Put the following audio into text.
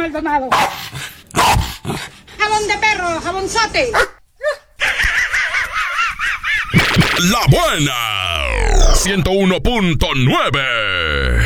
Maldonado. Jabón de perro, jabonzote. La Buena 101.9